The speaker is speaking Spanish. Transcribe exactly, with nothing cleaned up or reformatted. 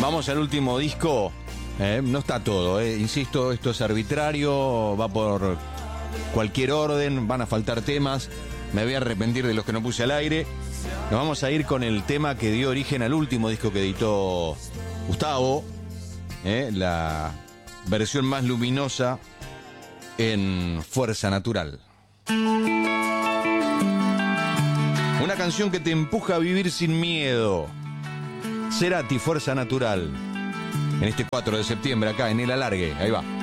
Vamos al último disco. Eh, no está todo, eh. Insisto, esto es arbitrario, va por cualquier orden, van a faltar temas. Me voy a arrepentir de los que no puse al aire. Nos vamos a ir con el tema que dio origen al último disco que editó Gustavo, eh, la versión más luminosa en Fuerza Natural. Una canción que te empuja a vivir sin miedo. Cerati, Fuerza Natural. En este cuatro de septiembre, acá en El Alargue. Ahí va.